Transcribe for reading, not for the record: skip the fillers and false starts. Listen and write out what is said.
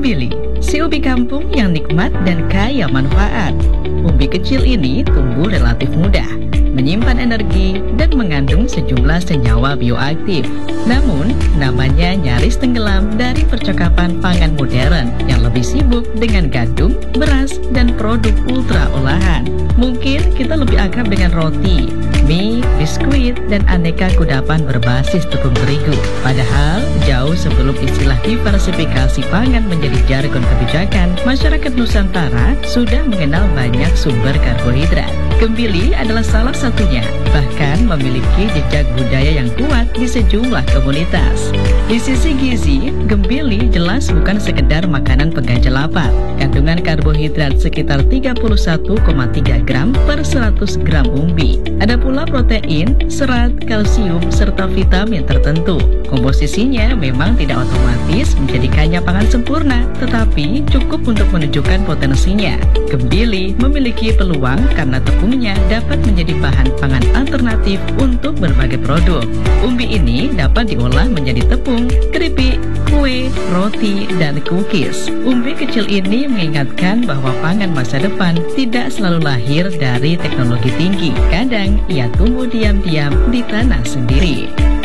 Gembili, si ubi kampung yang nikmat dan kaya manfaat. Umbi kecil ini tumbuh relatif mudah, menyimpan energi dan mengandung sejumlah senyawa bioaktif. Namun, namanya nyaris tenggelam dari percakapan pangan modern yang lebih sibuk dengan gandum, beras, dan produk ultra olahan. Mungkin kita lebih akrab dengan roti, mie, biskuit, dan aneka kudapan berbasis tepung terigu. Padahal, jauh sebelum istilah diversifikasi pangan menjadi jargon kebijakan, masyarakat Nusantara sudah mengenal banyak sumber karbohidrat. Gembili adalah salah satunya, bahkan memiliki jejak budaya yang kuat di sejumlah komunitas. Di sisi gizi, gembili jelas bukan sekedar makanan pengganjal lapar. Kandungan karbohidrat sekitar 31,3 gram per 100 gram umbi. Ada pula protein, serat, kalsium, serta vitamin tertentu. Komposisinya memang tidak otomatis menjadikannya pangan sempurna, tetapi cukup untuk menunjukkan potensinya. Gembili memiliki peluang karena tepungnya dapat menjadi bahan pangan alternatif untuk berbagai produk. Umbi ini dapat diolah menjadi tepung, keripik, kue, roti, dan cookies. Umbi kecil ini mengingatkan bahwa pangan masa depan tidak selalu lahir dari teknologi tinggi. Kadang ia tumbuh diam-diam di tanah sendiri.